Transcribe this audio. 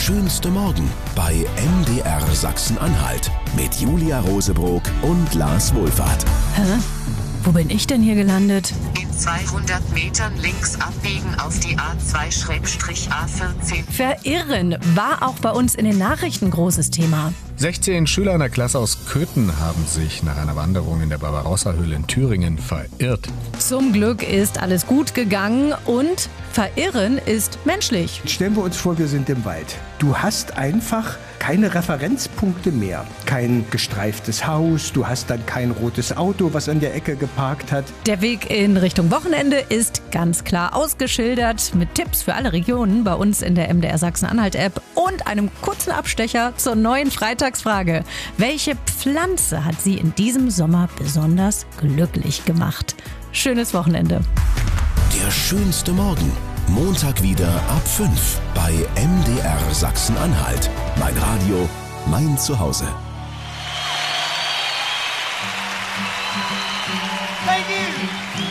schönste Morgen bei MDR Sachsen-Anhalt mit Julia Rosebrock und Lars Wohlfahrt. Hä? Wo bin ich denn hier gelandet? In 200 Metern links abbiegen auf die A2/A14. Verirren war auch bei uns in den Nachrichten großes Thema. 16 Schüler einer Klasse aus Köthen haben sich nach einer Wanderung in der Barbarossa-Höhle in Thüringen verirrt. Zum Glück ist alles gut gegangen und verirren ist menschlich. Stellen wir uns vor, wir sind im Wald. Du hast einfach keine Referenzpunkte mehr. Kein gestreiftes Haus, du hast dann kein rotes Auto, was an der Ecke geparkt hat. Der Weg in Richtung Wochenende ist ganz klar ausgeschildert mit Tipps für alle Regionen bei uns in der MDR Sachsen-Anhalt-App und einem kurzen Abstecher zur neuen Freitagsfrage. Welche Pflanze hat Sie in diesem Sommer besonders glücklich gemacht? Schönes Wochenende. Der schönste Morgen. Montag wieder ab 5 bei MDR Sachsen-Anhalt. Mein Radio, mein Zuhause.